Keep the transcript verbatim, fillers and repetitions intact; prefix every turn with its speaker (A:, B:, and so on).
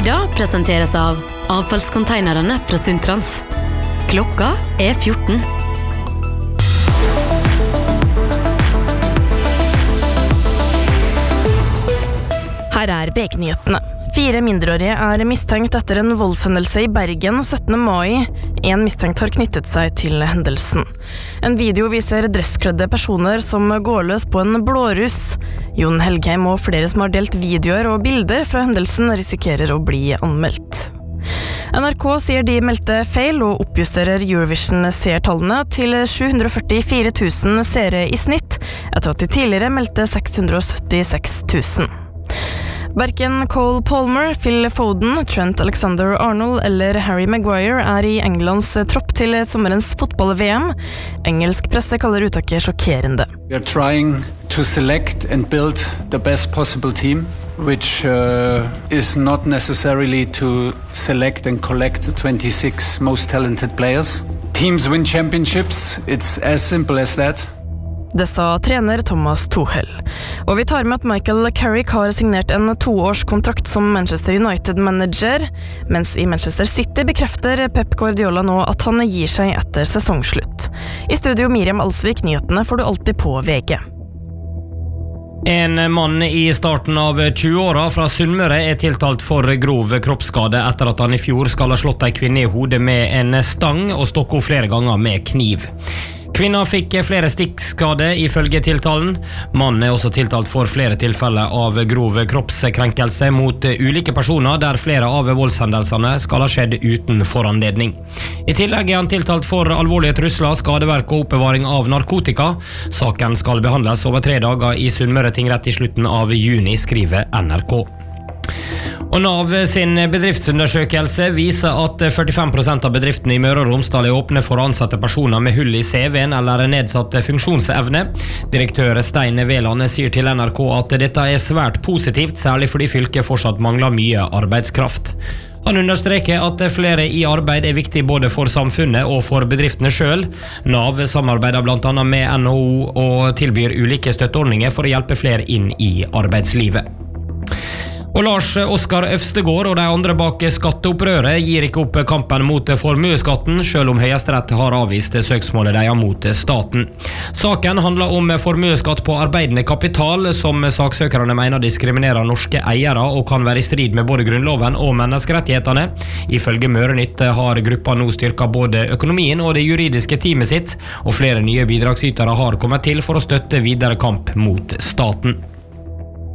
A: Ida presenteres av avfallskonteinerne fra Sundtrans. Klokka er fjorten.
B: Her er V G-nyhetene. Fire mindreårige er mistenkt etter en voldshendelse i Bergen syttende mai. En mistenkt har knyttet seg til hendelsen. En video viser dresskledde personer som går løs på en blåruss. Jon Helgheim og flere som har delt videoer og bilder fra hendelsen risikerer å bli anmeldt. N R K sier de meldte feil og oppjusterer Eurovision-seertallene til sju hundre førtifire tusen seere i snitt, etter at de tidligere meldte seks hundre syttiseks tusen. Hverken Cole Palmer, Phil Foden, Trent Alexander-Arnold eller Harry Maguire er i Englands tropp til sommerens fotball-V M. Engelsk presse kaller uttaket sjokkerende.
C: We are trying to select and build the best possible team, which uh, is not necessarily to select and collect the twenty-six most talented players. Teams win championships, it's as simple as that.
B: Det sa trener Thomas Tuchel. Og vi tar med at Michael Carrick har signert en toårskontrakt som Manchester United-manager, mens i Manchester City bekrefter Pep Guardiola nå at han gir seg etter sesongslutt. I studio Miriam Alsvik, nyhetene får du alltid på V G.
D: En mann i starten av tjueåra fra Sunnmøre er tiltalt for grov kroppsskade etter at han i fjor skal ha slått en kvinne i hodet med en stang og stokket henne flere ganger med kniv. Kvinna fikk flere stikkskade ifølge tiltalen. Mannen er også tiltalt for flere tilfeller av grov kroppskrenkelse mot ulike personer der flere av voldshendelsene skal ha skjedd uten foranledning. I tillegg er han tiltalt for alvorlige trusler, skadeverk og oppbevaring av narkotika. Saken skal behandles over tre dager i Sunnmøre tingrett i slutten av juni, skriver N R K. Og Nav sin bedriftsundersøkelse viser at førtifem prosent av bedriftene i Møre og Romsdal er åpne for å ansette personer med hull i C V-en eller nedsatt funksjonsevne. Direktør Stein Veland sier til N R K at dette er svært positivt, særlig fordi fylket fortsatt mangler mye arbeidskraft. Han understreker at flere i arbeid er viktig både for samfunnet og for bedriftene selv. Nav samarbeider blant annet med N H O og tilbyr ulike støtteordninger for å hjelpe flere inn i arbeidslivet. Og Lars Oskar Øvstegård og de andre bak skatteopprøret gir ikke opp kampen mot formueskatten, selv om Høyesterett har avvist søksmålet de har mot staten. Saken handler om formueskatt på arbeidende kapital, som saksøkerne mener diskriminerer norske eiere og kan være i strid med både grunnloven og menneskerettighetene. Ifølge Mørenytt har gruppa nå styrket både økonomien og det juridiske teamet sitt, og flere nye bidragsytere har kommet til for å støtte videre kamp mot staten.